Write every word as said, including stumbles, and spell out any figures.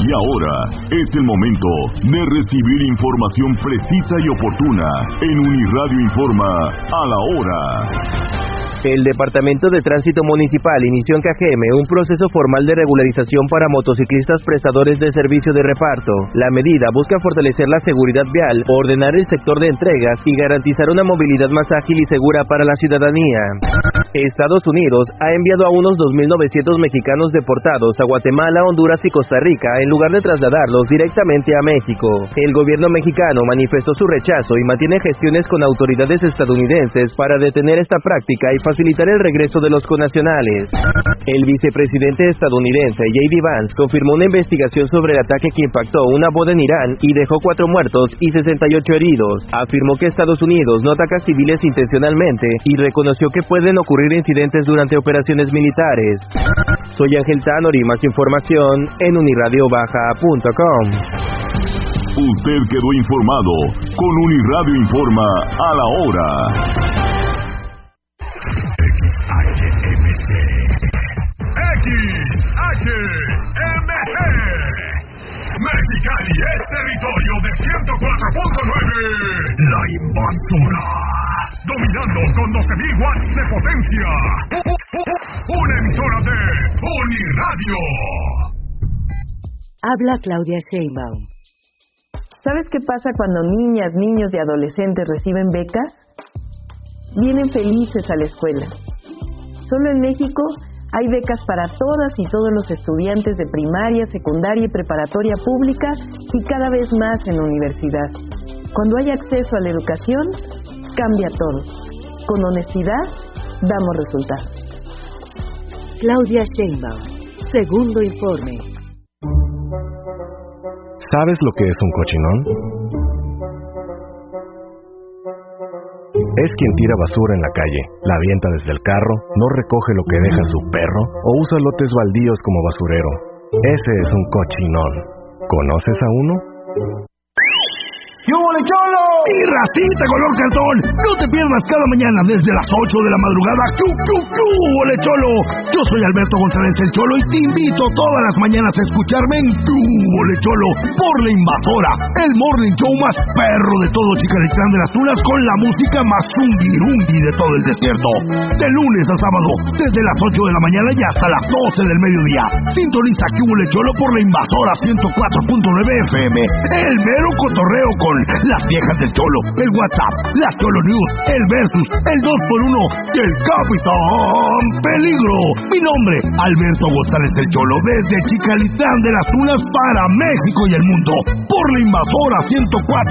Y ahora es el momento de recibir información precisa y oportuna en Uniradio Informa a la hora. El Departamento de Tránsito Municipal inició en Cajeme un proceso formal de regularización para motociclistas prestadores de servicio de reparto. La medida busca fortalecer la seguridad vial, ordenar el sector de entregas y garantizar una movilidad más ágil y segura para la ciudadanía. Estados Unidos ha enviado a unos dos mil novecientos mexicanos deportados a Guatemala, Honduras y Costa Rica en lugar de trasladarlos directamente a México. El gobierno mexicano manifestó su rechazo y mantiene gestiones con autoridades estadounidenses para detener esta práctica y facilitar el regreso de los connacionales. El vicepresidente estadounidense J D Vance confirmó una investigación sobre el ataque que impactó una boda en Irán y dejó cuatro muertos y sesenta y ocho heridos. Afirmó que Estados Unidos no ataca civiles intencionalmente y reconoció que pueden ocurrir incidentes durante operaciones militares. Soy Ángel Tanori, más información en uniradio baja punto com. Usted quedó informado con Uniradio Informa a la hora. X H M G Mexicali es territorio de ciento cuatro punto nueve. La Invasora, dominando con doce mil watts de potencia. Una emisora de Uniradio. Habla Claudia Sheinbaum. ¿Sabes qué pasa cuando niñas, niños y adolescentes reciben becas? Vienen felices a la escuela. Solo en México hay becas para todas y todos los estudiantes de primaria, secundaria y preparatoria pública y cada vez más en la universidad. Cuando hay acceso a la educación, cambia todo. Con honestidad, damos resultados. Claudia Sheinbaum, segundo informe. ¿Sabes lo que es un cochinón? Es quien tira basura en la calle, la avienta desde el carro, no recoge lo que deja su perro o usa lotes baldíos como basurero. Ese es un cochinón. ¿Conoces a uno? ¡Yo, Cholo! ¡Y racita color cartón! No te pierdas cada mañana desde las ocho de la madrugada. ¡Chu, chu, chu! ¡Ole, Cholo! Yo soy Alberto González el Cholo y te invito todas las mañanas a escucharme en Tu Ole, Cholo por La Invasora, el morning show más perro de todo Chicalitlán de las Tunas con la música más zungirungui de todo el desierto. De lunes a sábado, desde las ocho de la mañana y hasta las doce del mediodía. Sintoniza Tu Ole, Cholo por La Invasora ciento cuatro punto nueve F M. El mero cotorreo con las viejas del Cholo, el WhatsApp, las Cholo News, el Versus, el dos por uno y el Capitán Peligro. Mi nombre, Alberto González el Cholo, desde Chicalitlán de las Tunas para México y el mundo, por La Invasora ciento cuatro